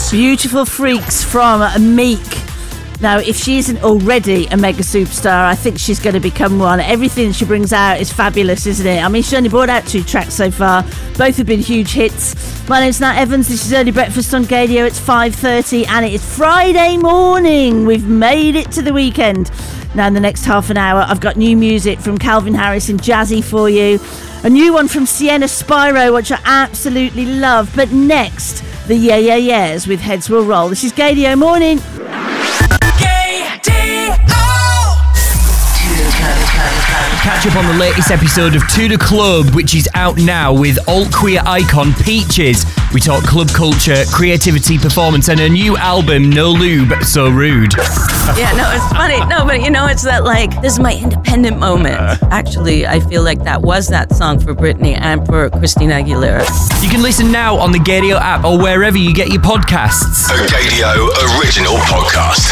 Beautiful Freaks from Meek. Now, if she isn't already a mega superstar, I think she's going to become one. Everything she brings out is fabulous, isn't it? I mean, she's only brought out 2 tracks so far. Both have been huge hits. My name's Nat Evans. This is Early Breakfast on Gadio. It's 5:30 and it is Friday morning. We've made it to the weekend. Now, in the next half an hour, I've got new music from Calvin Harris and Jazzy for you. A new one from Sienna Spyro, which I absolutely love. But next, the Yeah Yeah Yeahs with Heads Will Roll. This is Gadio Morning. Catch up on the latest episode of To The Club, which is out now with alt queer icon Peaches. We talk club culture, creativity, performance, and a new album, No Lube, So Rude. Yeah, no, it's funny. No, but you know, it's that like, this is my independent moment. Actually, I feel like that was that song for Britney and for Christina Aguilera. You can listen now on the Gadio app or wherever you get your podcasts. A Gadio original podcast.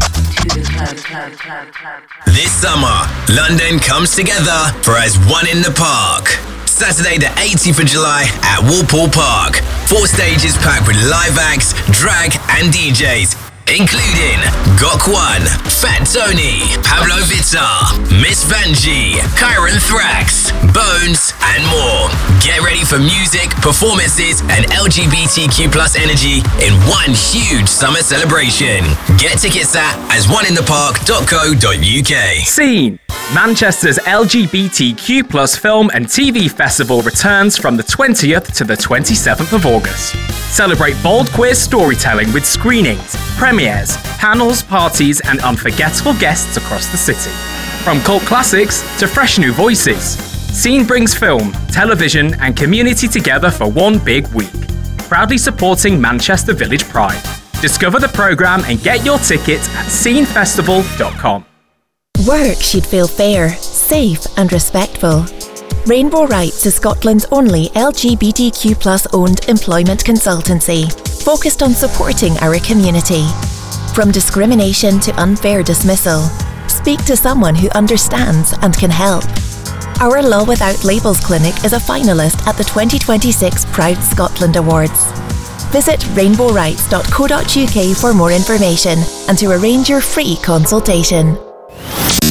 This summer, London comes together for As One in the Park. Saturday the 18th of July at Walpole Park. 4 stages packed with live acts, drag and DJs, including Gok1, Fat Tony, Pablo Vittar, Miss Vanjie, Kyron Thrax, Bones, and more. Get ready for music, performances, and LGBTQ+ energy in one huge summer celebration. Get tickets at asoneinthepark.co.uk. Scene! Manchester's LGBTQ+ film and TV festival returns from the 20th to the 27th of August. Celebrate bold queer storytelling with screenings, premieres, panels, parties, and unforgettable guests across the city. From cult classics to fresh new voices, Scene brings film, television, and community together for one big week. Proudly supporting Manchester Village Pride. Discover the programme and get your tickets at scenefestival.com. Work should feel fair, safe and respectful. Rainbow Rights is Scotland's only LGBTQ+ owned employment consultancy, focused on supporting our community. From discrimination to unfair dismissal, speak to someone who understands and can help. Our Law Without Labels clinic is a finalist at the 2026 Proud Scotland Awards. Visit rainbowrights.co.uk for more information and to arrange your free consultation.